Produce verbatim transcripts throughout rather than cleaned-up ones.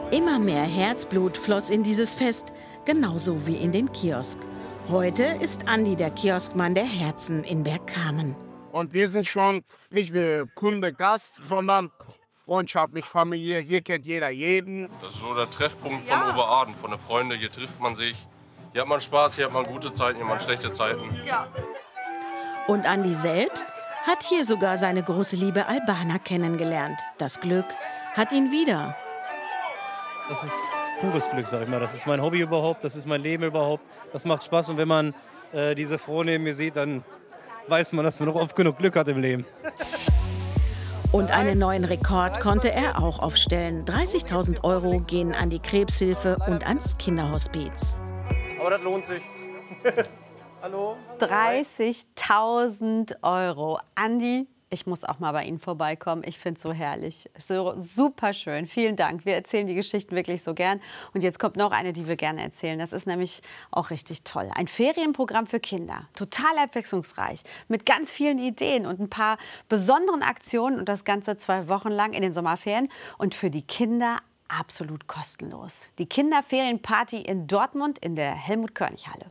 Immer mehr Herzblut floss in dieses Fest, genauso wie in den Kiosk. Heute ist Andi der Kioskmann der Herzen in Bergkamen. Und wir sind schon nicht wie Kunde, Gast, sondern freundschaftlich, familiär. Hier kennt jeder jeden. Das ist so der Treffpunkt von ja. Oberaden, von den Freunden. Hier trifft man sich. Hier hat man Spaß, hier hat man gute Zeiten, hier hat man schlechte Zeiten. Ja. Und Andi selbst hat hier sogar seine große Liebe Albana kennengelernt. Das Glück hat ihn wieder. Das ist pures Glück, sag ich mal. Das ist mein Hobby überhaupt, das ist mein Leben überhaupt. Das macht Spaß und wenn man äh, diese Frau neben mir sieht, dann weiß man, dass man noch oft genug Glück hat im Leben. Und einen neuen Rekord konnte er auch aufstellen. dreißigtausend Euro gehen an die Krebshilfe und ans Kinderhospiz. Aber das lohnt sich. Hallo? dreißigtausend Euro. Andi, ich muss auch mal bei Ihnen vorbeikommen. Ich finde es so herrlich. So super schön. Vielen Dank. Wir erzählen die Geschichten wirklich so gern. Und jetzt kommt noch eine, die wir gerne erzählen. Das ist nämlich auch richtig toll. Ein Ferienprogramm für Kinder. Total abwechslungsreich. Mit ganz vielen Ideen und ein paar besonderen Aktionen. Und das Ganze zwei Wochen lang in den Sommerferien. Und für die Kinder absolut kostenlos. Die Kinderferienparty in Dortmund in der Helmut-Körnig-Halle.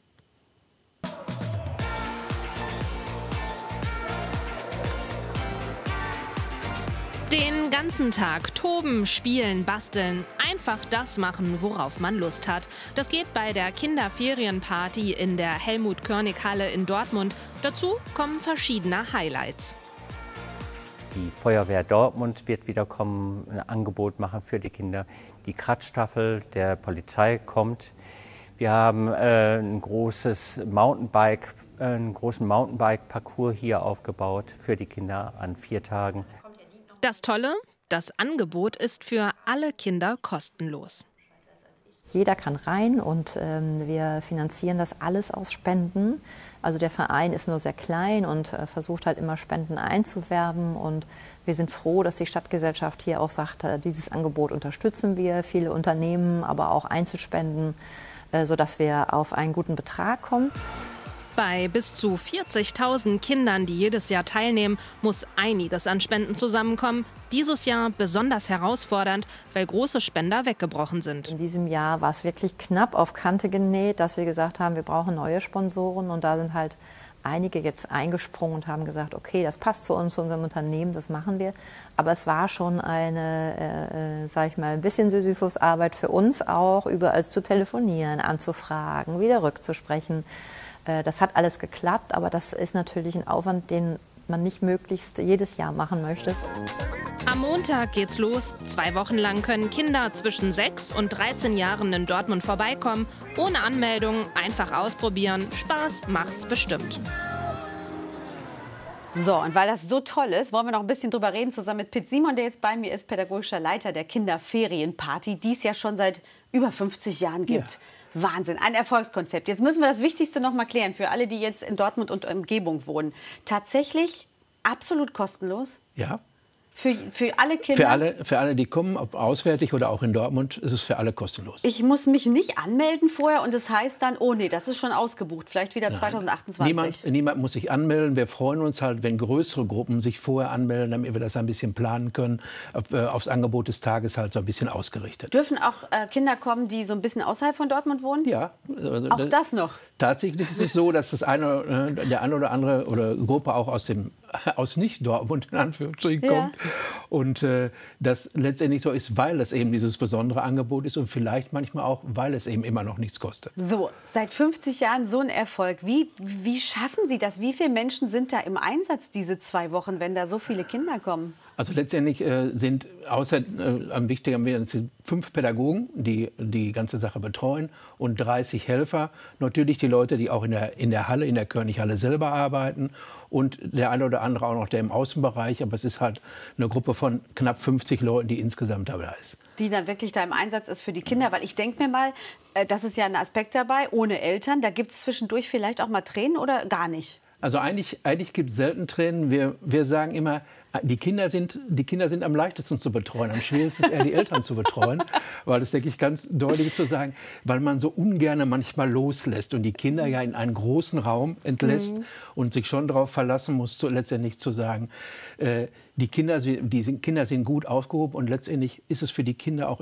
Den ganzen Tag toben, spielen, basteln, einfach das machen, worauf man Lust hat. Das geht bei der Kinderferienparty in der Helmut-Körnig-Halle in Dortmund. Dazu kommen verschiedene Highlights. Die Feuerwehr Dortmund wird wieder kommen, ein Angebot machen für die Kinder. Die Kratzstaffel der Polizei kommt. Wir haben äh, ein großes Mountainbike, äh, einen großen Mountainbike-Parcours hier aufgebaut für die Kinder an vier Tagen. Das Tolle, das Angebot ist für alle Kinder kostenlos. Jeder kann rein und ähm, wir finanzieren das alles aus Spenden. Also der Verein ist nur sehr klein und äh, versucht halt immer Spenden einzuwerben. Und wir sind froh, dass die Stadtgesellschaft hier auch sagt, äh, dieses Angebot unterstützen wir. Viele Unternehmen, aber auch Einzelspenden, äh, sodass wir auf einen guten Betrag kommen. Bei bis zu vierzigtausend Kindern, die jedes Jahr teilnehmen, muss einiges an Spenden zusammenkommen. Dieses Jahr besonders herausfordernd, weil große Spender weggebrochen sind. In diesem Jahr war es wirklich knapp auf Kante genäht, dass wir gesagt haben, wir brauchen neue Sponsoren. Und da sind halt einige jetzt eingesprungen und haben gesagt, okay, das passt zu uns, zu unserem Unternehmen, das machen wir. Aber es war schon eine, äh, sag ich mal, ein bisschen Sisyphus-Arbeit für uns auch, überall zu telefonieren, anzufragen, wieder rückzusprechen. Das hat alles geklappt, aber das ist natürlich ein Aufwand, den man nicht möglichst jedes Jahr machen möchte. Am Montag geht's los. Zwei Wochen lang können Kinder zwischen sechs und dreizehn Jahren in Dortmund vorbeikommen. Ohne Anmeldung, einfach ausprobieren. Spaß macht's bestimmt. So, und weil das so toll ist, wollen wir noch ein bisschen drüber reden, zusammen mit Pitt Simon, der jetzt bei mir ist, pädagogischer Leiter der Kinderferienparty, die es ja schon seit über fünfzig Jahren gibt. Ja. Wahnsinn, ein Erfolgskonzept. Jetzt müssen wir das Wichtigste noch mal klären für alle, die jetzt in Dortmund und Umgebung wohnen. Tatsächlich absolut kostenlos? Ja. Für, für alle Kinder? Für alle, für alle, die kommen, ob auswärtig oder auch in Dortmund, ist es für alle kostenlos. Ich muss mich nicht anmelden vorher und das heißt dann, oh nee, das ist schon ausgebucht, vielleicht wieder zweitausendachtundzwanzig. Niemand, niemand muss sich anmelden. Wir freuen uns halt, wenn größere Gruppen sich vorher anmelden, damit wir das ein bisschen planen können. Auf, äh, aufs Angebot des Tages halt so ein bisschen ausgerichtet. Dürfen auch äh, Kinder kommen, die so ein bisschen außerhalb von Dortmund wohnen? Ja. Also auch das, das noch? Tatsächlich ist es so, dass das eine, äh, der eine oder andere oder Gruppe auch aus dem aus Nicht-Dortmund in Anführungsstrichen ja. kommt. Und äh, das letztendlich so ist, weil es eben dieses besondere Angebot ist und vielleicht manchmal auch, weil es eben immer noch nichts kostet. So, seit fünfzig Jahren so ein Erfolg. Wie, wie schaffen Sie das? Wie viele Menschen sind da im Einsatz diese zwei Wochen, wenn da so viele Kinder kommen? Also letztendlich äh, sind außer äh, am wichtigen sind fünf Pädagogen, die die ganze Sache betreuen und dreißig Helfer. Natürlich die Leute, die auch in der, in der Halle, in der Körnig-Halle selber arbeiten und der eine oder andere auch noch der im Außenbereich. Aber es ist halt eine Gruppe von knapp fünfzig Leuten, die insgesamt dabei ist. Die dann wirklich da im Einsatz ist für die Kinder. Weil ich denke mir mal, äh, das ist ja ein Aspekt dabei, ohne Eltern. Da gibt es zwischendurch vielleicht auch mal Tränen oder gar nicht? Also eigentlich, eigentlich gibt es selten Tränen. Wir, wir sagen immer, die Kinder, sind, die Kinder sind am leichtesten zu betreuen. Am schwierigsten ist eher die Eltern zu betreuen. Weil das, denke ich, ganz deutlich zu sagen, weil man so ungern manchmal loslässt und die Kinder ja in einen großen Raum entlässt mhm. und sich schon darauf verlassen muss, zu, letztendlich zu sagen, äh, die Kinder, die Kinder sind gut aufgehoben und letztendlich ist es für die Kinder auch